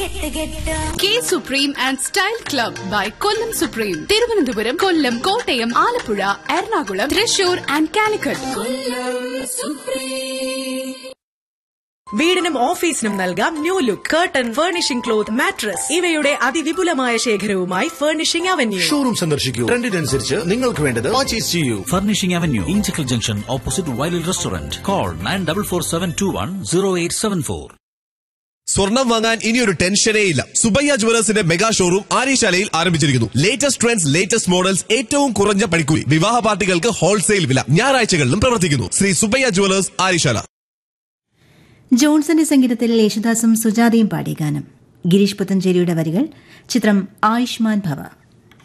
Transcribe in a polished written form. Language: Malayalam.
K Supreme and Style Club by Kollam Supreme. Thiruvananthapuram, Kollam, Kottayam, Alappuzha, Ernakulam, Thrissur and Calicut. വീടിനും ഓഫീസിനും നൽകാം new look. Curtain, furnishing cloth, mattress ഇവയുടെ അതിവിപുലമായ ശേഖരവുമായി ഫർണിഷിംഗ് അവന്യൂ. ഷോറൂം സന്ദർശിക്കൂ. ട്രെൻഡിനനുസരിച്ച് നിങ്ങൾക്ക് വേണ്ടത് പർച്ചേസ് ചെയ്യൂ. Furnishing avenue, Inchakkal junction, opposite വൈലിൽ restaurant. Call 9447210874. സ്വർണം വാങ്ങാൻ ഇനിയൊരു ടെൻഷനേ ഇല്ല. സുബയ്യ ജുവലേഴ്സിന്റെ മെഗാ ഷോറൂം ആര്യശാലയിൽ ആരംഭിച്ചിരിക്കുന്നു. ലേറ്റസ്റ്റ് ട്രെൻഡ്സ്, ലേറ്റസ്റ്റ് മോഡൽസ്, ഏറ്റവും കുറഞ്ഞ പണിക്കൂലി, വിവാഹ പാർട്ടികൾക്ക് ഹോൾസെയിൽ വില. ഞായറാഴ്ചകളിലും പ്രവർത്തിക്കുന്നു. ശ്രീ സുബയ്യ ജുവലേഴ്സ്, ആര്യശാല. ജോൺസന്റെ സംഗീതത്തിൽ യേശുദാസും സുജാതയും പാടിയ ഗാനം. ഗിരീഷ് പുത്തഞ്ചേരിയുടെ വരികൾ. ചിത്രം ആയുഷ്മാൻ ഭവ.